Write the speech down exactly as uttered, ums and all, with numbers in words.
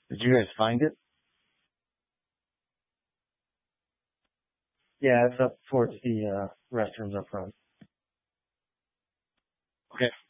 Did you guys find it? Yeah, it's up towards the uh, restrooms up front. Okay.